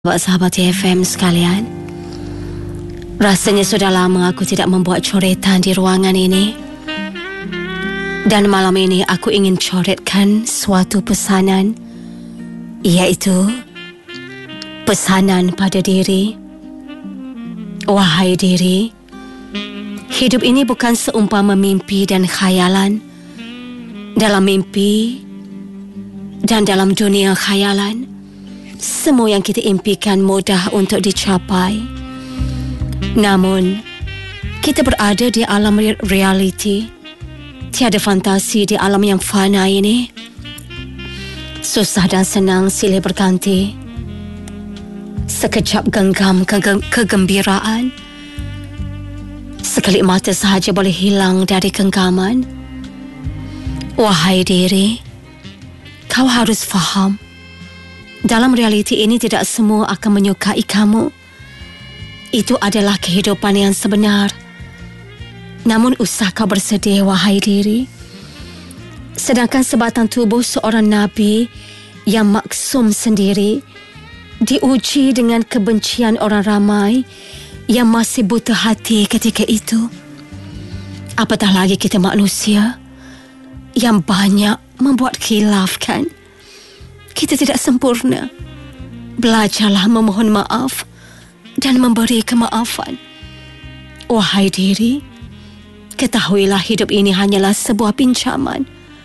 Sahabat FM sekalian, rasanya sudah lama aku tidak membuat coretan di ruangan ini. Dan malam ini aku ingin coretkan suatu pesanan, iaitu pesanan pada diri. Wahai diri, hidup ini bukan seumpama mimpi dan khayalan. Dalam mimpi dan dalam dunia khayalan, semua yang kita impikan mudah untuk dicapai. Namun, kita berada di alam realiti. Tiada fantasi di alam yang fana ini. Susah dan senang silih berganti. Sekejap genggam kegembiraan. Sekelip mata sahaja boleh hilang dari genggaman. Wahai diri, kau harus faham, dalam realiti ini tidak semua akan menyukai kamu. Itu adalah kehidupan yang sebenar. Namun usah kau bersedih, wahai diri. Sedangkan sebatang tubuh seorang Nabi yang maksum sendiri diuji dengan kebencian orang ramai yang masih buta hati ketika itu. Apatah lagi kita manusia yang banyak membuat khilaf, kan? Kita tidak sempurna. Belajarlah memohon maaf dan memberi kemaafan. Wahai diri, ketahuilah hidup ini hanyalah sebuah pinjaman.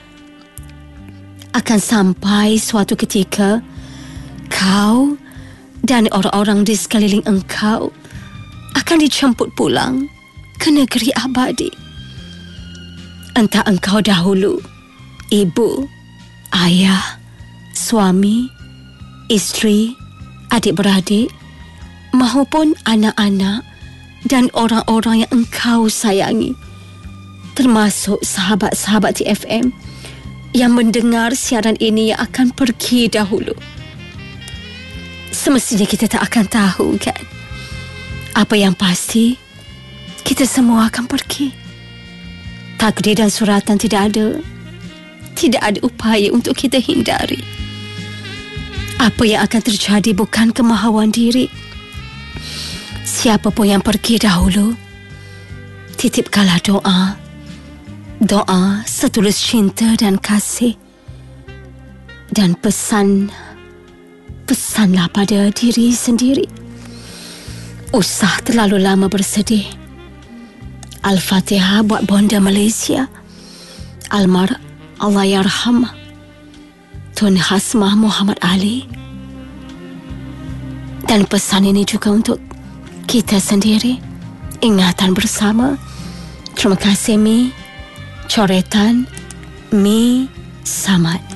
Akan sampai suatu ketika kau dan orang-orang di sekeliling engkau akan dijemput pulang ke negeri abadi. Entah engkau dahulu ibu, ayah, suami, isteri, adik-beradik, maupun anak-anak dan orang-orang yang engkau sayangi, termasuk sahabat-sahabat TFM yang mendengar siaran ini yang akan pergi dahulu. Semestinya kita tak akan tahu, kan? Apa yang pasti, kita semua akan pergi. Takdir dan suratan tidak ada. Tidak ada upaya untuk kita hindari. Apa yang akan terjadi bukan kemahuan diri. Siapa pun yang pergi dahulu, titipkanlah doa. Doa setulus cinta dan kasih. Dan pesanlah pada diri sendiri. Usah terlalu lama bersedih. Al-Fatihah buat bonda Malaysia, Allah yarham Tun Hasmah Muhammad Ali. Dan pesan ini juga untuk kita sendiri. Ingatan bersama. Terima kasih Mi. Coretan Mi Samad.